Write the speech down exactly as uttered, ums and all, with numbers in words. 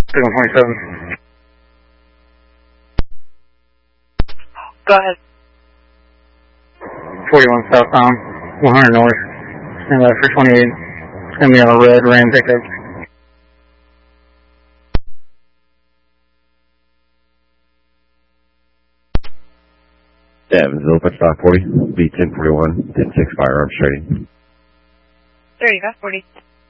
one twenty-seven. Go ahead. forty-one southbound, one hundred north. Stand by for twenty-eight. It's going to be on a red Ram pickup. Evansville, Punch Dock forty, B ten forty-one, ten six firearms trading. There you go, forty.